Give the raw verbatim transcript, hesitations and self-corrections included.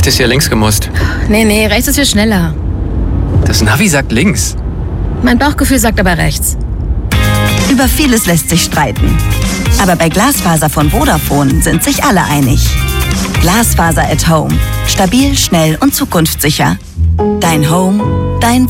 hättest ja links gemusst. Nee, nee, rechts ist hier schneller. Das Navi sagt links. Mein Bauchgefühl sagt aber rechts. Über vieles lässt sich streiten. Aber bei Glasfaser von Vodafone sind sich alle einig. Glasfaser at Home. Stabil, schnell und zukunftssicher. Dein Home, dein